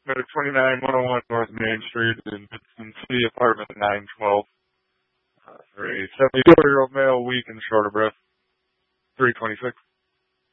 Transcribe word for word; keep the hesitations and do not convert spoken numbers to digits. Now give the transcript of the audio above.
Go to twenty-nine one oh one North Main Street in Pittston City, apartment nine twelve. Uh, for a seventy-four-year-old male, weak and short of breath. three twenty-six.